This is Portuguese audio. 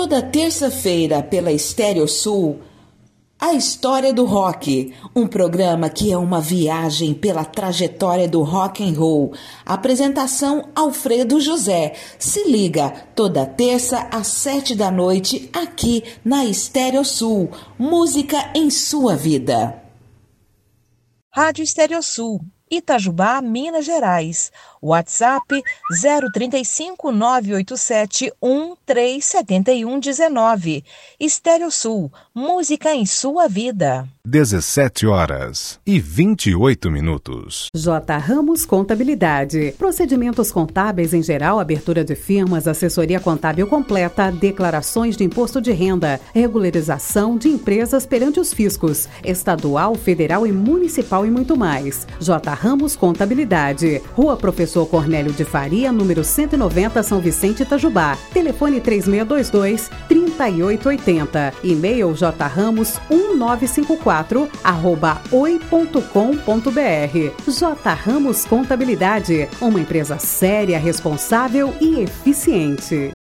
Toda terça-feira pela Estéreo Sul, A História do Rock, um programa que é uma viagem pela trajetória do rock and roll. Apresentação Alfredo José. Se liga, toda terça às 7 da noite, aqui na Estéreo Sul. Música em sua vida. Rádio Estéreo Sul, Itajubá, Minas Gerais. WhatsApp 035 987 1371 19. Estéreo Sul, música em sua vida. 17h28. J. Ramos Contabilidade. Procedimentos contábeis em geral, abertura de firmas, assessoria contábil completa, declarações de imposto de renda, regularização de empresas perante os fiscos, estadual, federal e municipal e muito mais. J. Ramos Contabilidade. Rua Professor Cornélio de Faria, número 190, São Vicente, Itajubá. Telefone 3622-3880. E-mail jramos1954@oi.com.br. J. Ramos Contabilidade, uma empresa séria, responsável e eficiente.